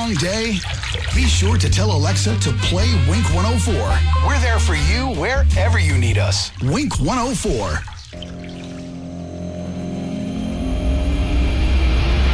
long day? Be sure to tell Alexa to play Wink 104. We're there for you wherever you need us. Wink 104.